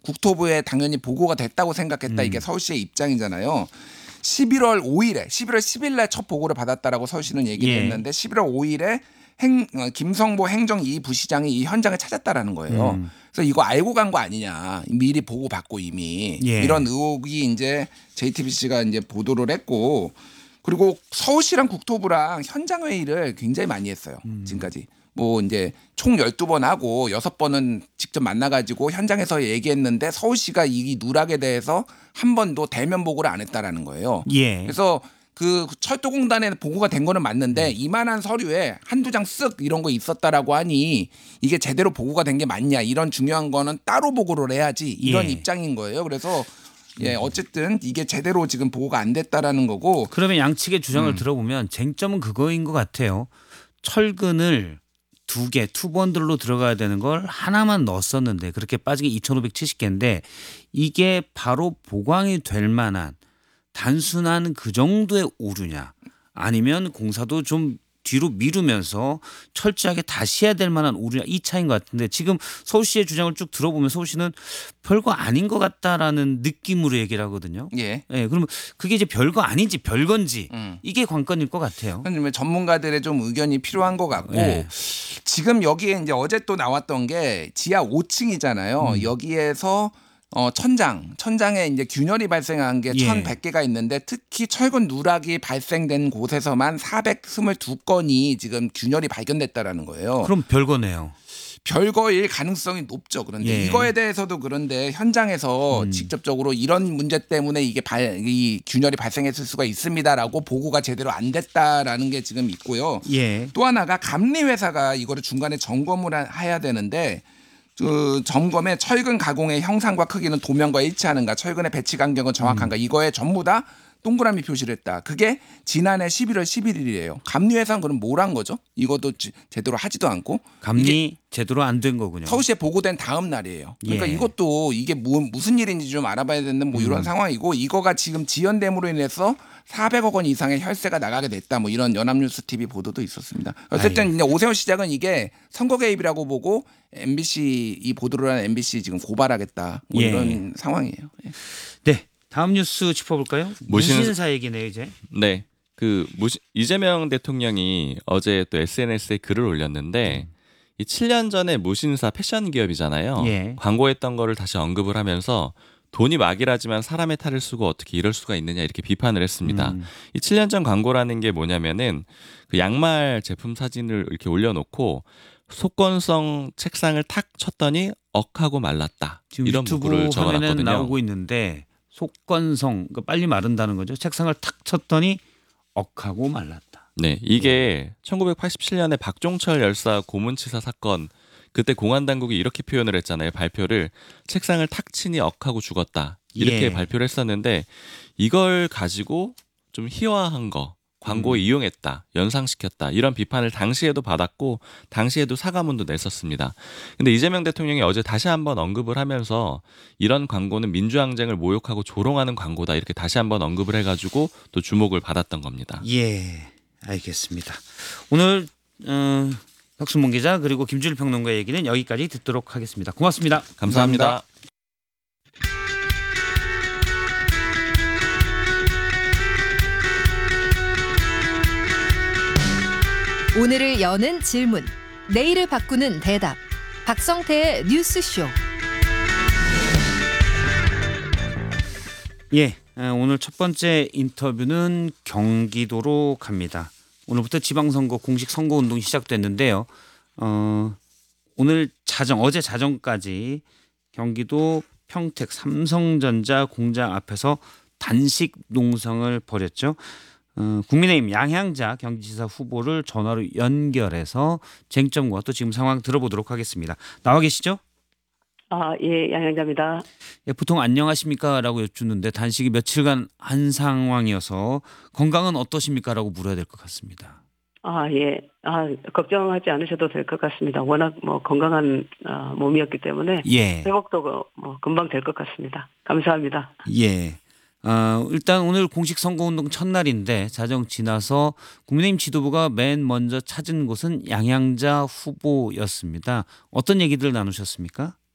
국토부에 당연히 보고가 됐다고 생각했다. 이게 서울시의 입장이잖아요. 11월 10일 날 첫 보고를 받았다라고 서울시는 얘기를 했는데 11월 5일에 김성보 행정 2부시장이 이 현장을 찾았다라는 거예요. 그래서 이거 알고 간 거 아니냐. 미리 보고 받고 이미 이런 의혹이 이제 JTBC가 이제 보도를 했고 그리고 서울시랑 국토부랑 현장 회의를 굉장히 많이 했어요. 지금까지. 뭐 이제 총 12번 하고 6번은 직접 만나가지고 현장에서 얘기했는데 서울시가 이 누락에 대해서 한 번도 대면 보고를 안 했다라는 거예요. 그래서 그 철도공단에 보고가 된 거는 맞는데 이만한 서류에 한두 장 쓱 이런 거 있었다라고 하니 이게 제대로 보고가 된 게 맞냐 이런 중요한 거는 따로 보고를 해야지 이런 입장인 거예요. 그래서 어쨌든 이게 제대로 지금 보고가 안 됐다라는 거고. 그러면 양측의 주장을 들어보면 쟁점은 그거인 것 같아요. 철근을 2개, 투번들로 들어가야 되는 걸 하나만 넣었었는데 그렇게 빠지게 2,570개인데 이게 바로 보강이 될 만한 단순한 그 정도의 오류냐 아니면 공사도 좀 뒤로 미루면서 철저하게 다시 해야 될 만한 오류냐 이 차이인 것 같은데 지금 서울시의 주장을 쭉 들어보면 서울시는 별거 아닌 것 같다라는 느낌으로 얘기를 하거든요. 그러면 그게 이제 별거 아닌지 별건지 이게 관건일 것 같아요. 전문가들의 좀 의견이 필요한 것 같고 지금 여기에 이제 어제 또 나왔던 게 지하 5층이잖아요. 여기에서 천장에 이제 균열이 발생한 게 1,100개가 있는데 특히 철근 누락이 발생된 곳에서만 422건이 지금 균열이 발견됐다라는 거예요. 그럼 별거네요. 별거일 가능성이 높죠. 그런데 이거에 대해서도 그런데 현장에서 직접적으로 이런 문제 때문에 이 균열이 발생했을 수가 있습니다라고 보고가 제대로 안 됐다라는 게 지금 있고요. 또 하나가 감리회사가 이거를 중간에 점검을 해야 되는데 그 점검에 철근 가공의 형상과 크기는 도면과 일치하는가, 철근의 배치 간격은 정확한가, 이거에 전부 다 동그라미 표시를 했다. 그게 지난해 11월 11일이에요. 감리회사는 그럼 뭘 한 거죠? 이것도 제대로 하지도 않고. 감리 제대로 안 된 거군요. 서울시에 보고된 다음 날이에요. 그러니까 이것도 이게 무슨 일인지 좀 알아봐야 되는 뭐 이런 상황이고 이거가 지금 지연됨으로 인해서 400억 원 이상의 혈세가 나가게 됐다. 뭐 이런 연합뉴스 TV 보도도 있었습니다. 어쨌든 이제 오세훈 시장은 이게 선거 개입이라고 보고 MBC 이 보도를 한 MBC 지금 고발하겠다. 뭐 이런 상황이에요. 네. 다음 뉴스 짚어볼까요? 무신사 얘기네요 이제. 네. 이재명 대통령이 어제 또 SNS에 글을 올렸는데 이 7년 전에 무신사 패션 기업이잖아요. 광고했던 거를 다시 언급을 하면서 돈이 막이라지만 사람의 탈을 쓰고 어떻게 이럴 수가 있느냐 이렇게 비판을 했습니다. 이 7년 전 광고라는 게 뭐냐면은 그 양말 제품 사진을 이렇게 올려놓고 속건성 책상을 탁 쳤더니 억하고 말랐다. 지금 이런 유튜브 문구를 화면에 적어놨거든요. 나오고 있는데 속건성 그러니까 빨리 마른다는 거죠. 책상을 탁 쳤더니 억하고 말랐다. 네, 이게 1987년에 박종철 열사 고문치사 사건 그때 공안당국이 이렇게 표현을 했잖아요. 발표를 책상을 탁 치니 억하고 죽었다. 이렇게 발표를 했었는데 이걸 가지고 좀 희화한 거 광고에 이용했다. 연상시켰다. 이런 비판을 당시에도 받았고 당시에도 사과문도 냈었습니다. 근데 이재명 대통령이 어제 다시 한번 언급을 하면서 이런 광고는 민주항쟁을 모욕하고 조롱하는 광고다. 이렇게 다시 한번 언급을 해가지고 또 주목을 받았던 겁니다. 알겠습니다. 오늘 박순봉 기자 그리고 김주일 평론가 얘기는 여기까지 듣도록 하겠습니다. 고맙습니다. 감사합니다. 오늘을 여는 질문, 내일을 바꾸는 대답. 박성태의 뉴스쇼. 오늘 첫 번째 인터뷰는 경기도로 갑니다. 오늘부터 지방선거 공식 선거운동이 시작됐는데요. 어제 자정까지 경기도 평택 삼성전자 공장 앞에서 단식 농성을 벌였죠. 국민의힘 양향자 경기지사 후보를 전화로 연결해서 쟁점과 또 지금 상황 들어보도록 하겠습니다. 나와 계시죠? 양향자입니다. 보통 안녕하십니까? 라고 여쭙는데 단식이 며칠간 한 상황이어서 건강은 어떠십니까? 라고 물어야 될 것 같습니다. 걱정하지 않으셔도 될 것 같습니다. 워낙 건강한 몸이었기 때문에 회복도 금방 될 것 같습니다. 감사합니다. 일단 오늘 공식 선거운동 첫날인데 자정 지나서 국민의힘 지도부가 맨 먼저 찾은 곳은 양향자 후보였습니다. 어떤 얘기들 나누셨습니까?